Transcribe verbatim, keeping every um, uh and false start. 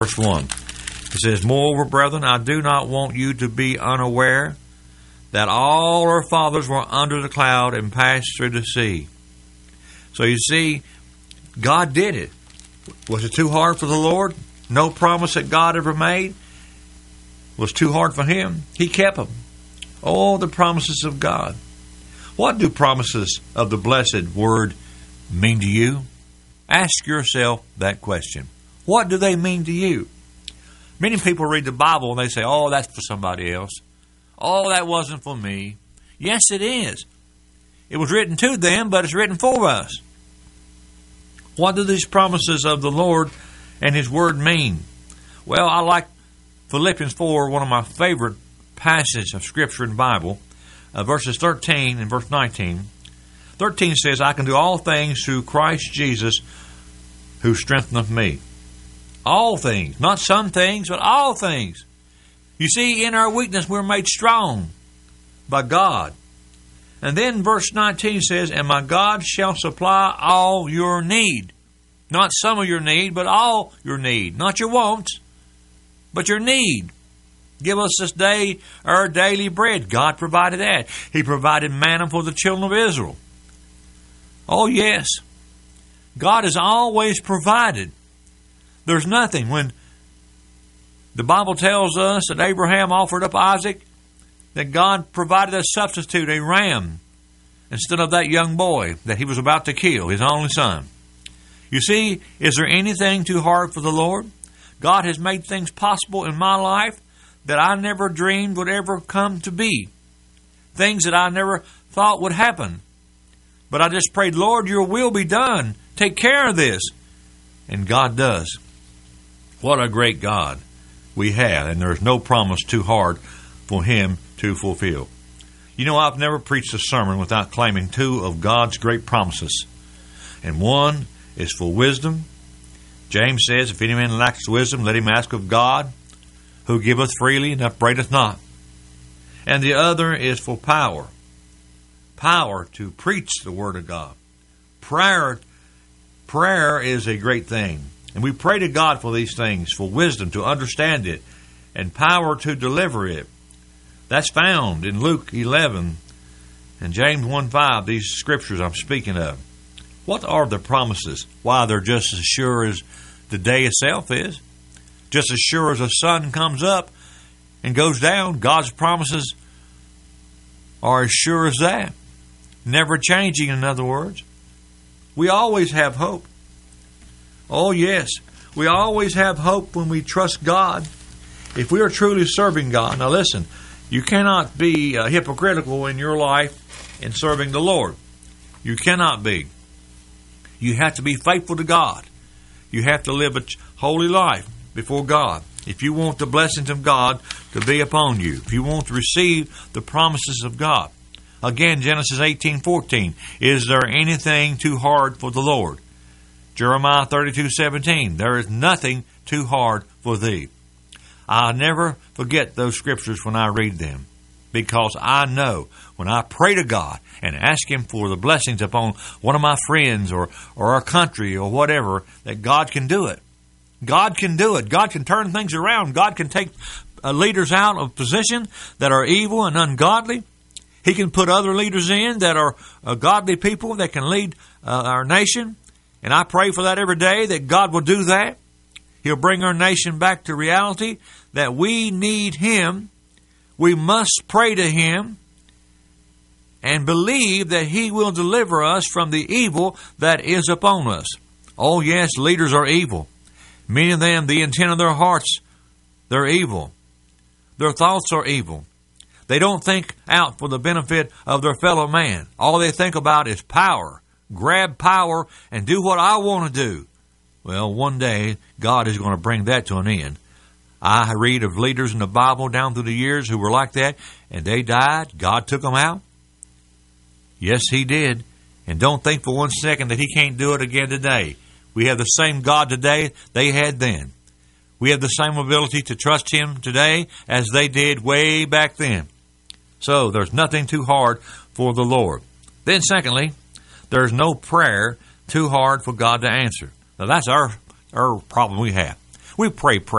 verse one. It says, "Moreover, brethren, I do not want you to be unaware that all our fathers were under the cloud and passed through the sea." So you see, God did it. Was it too hard for the Lord? No promise that God ever made was too hard for Him. He kept them. All the promises of God. What do promises of the blessed Word mean to you? Ask yourself that question. What do they mean to you? Many people read the Bible and they say, "Oh, that's for somebody else. Oh, that wasn't for me." Yes, it is. It was written to them, but it's written for us. What do these promises of the Lord and His Word mean? Well, I like Philippians four, one of my favorite passages of Scripture in the Bible, uh, verses thirteen and verse nineteen. thirteen says, "I can do all things through Christ Jesus who strengtheneth me." All things. Not some things, but all things. You see, in our weakness we're made strong by God. And then verse nineteen says, "And my God shall supply all your need." Not some of your need, but all your need. Not your wants, but your need. "Give us this day our daily bread." God provided that. He provided manna for the children of Israel. Oh yes, God has always provided. There's nothing. When the Bible tells us that Abraham offered up Isaac, that God provided a substitute, a ram, instead of that young boy that he was about to kill, his only son. You see, is there anything too hard for the Lord? God has made things possible in my life that I never dreamed would ever come to be. Things that I never thought would happen. But I just prayed, "Lord, your will be done. Take care of this." And God does. What a great God we have, and there's no promise too hard for Him to fulfill. You know, I've never preached a sermon without claiming two of God's great promises. And one is for wisdom. James says, "If any man lacks wisdom, let him ask of God, who giveth freely and upbraideth not." And the other is for power. Power to preach the Word of God. Prayer, prayer is a great thing. And we pray to God for these things, for wisdom to understand it, and power to deliver it. That's found in Luke eleven and James one five, these scriptures I'm speaking of. What are the promises? Why, they're just as sure as the day itself is. Just as sure as the sun comes up and goes down, God's promises are as sure as that. Never changing, in other words. We always have hope. Oh yes, we always have hope when we trust God. If we are truly serving God. Now listen, you cannot be uh, hypocritical in your life in serving the Lord. You cannot be. You have to be faithful to God. You have to live a holy life before God. If you want the blessings of God to be upon you, if you want to receive the promises of God. Again, Genesis eighteen fourteen. "Is there anything too hard for the Lord?" Jeremiah thirty-two seventeen. "There is nothing too hard for thee." I never forget those scriptures when I read them, because I know when I pray to God and ask Him for the blessings upon one of my friends or, or our country or whatever, that God can do it. God can do it. God can turn things around. God can take uh, leaders out of position that are evil and ungodly. He can put other leaders in that are uh, godly people that can lead uh, our nation. And I pray for that every day, that God will do that. He'll bring our nation back to reality, that we need Him. We must pray to Him and believe that He will deliver us from the evil that is upon us. Oh yes, leaders are evil. Many of them, the intent of their hearts, they're evil. Their thoughts are evil. They don't think out for the benefit of their fellow man. All they think about is power. Grab power and do what I want to do. Well, one day, God is going to bring that to an end. I read of leaders in the Bible down through the years who were like that, and they died. God took them out. Yes, He did. And don't think for one second that He can't do it again today. We have the same God today they had then. We have the same ability to trust Him today as they did way back then. So, there's nothing too hard for the Lord. Then, secondly, there's no prayer too hard for God to answer. Now, that's our, our problem we have. We pray